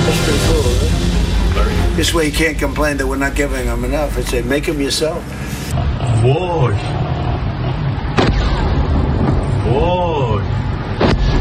That's pretty cool, right? This way you can't complain that we're not giving them enough. I'd say make them yourself. Whoa.